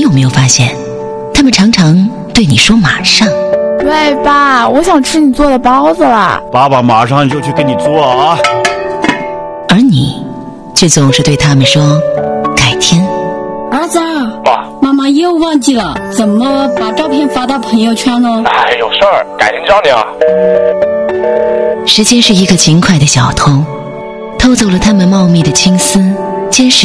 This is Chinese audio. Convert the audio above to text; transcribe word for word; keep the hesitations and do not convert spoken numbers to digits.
有没有发现，他们常常对你说马上。 喂，爸，我想吃你做的包子啦。 爸爸马上就去给你做啊。 而你却总是对他们说改天。 儿子， 爸， 妈妈又忘记了怎么把照片发到朋友圈呢？ 哎，有事儿，改天教你啊。 时间是一个勤快的小偷，偷走了他们茂密的青丝，监视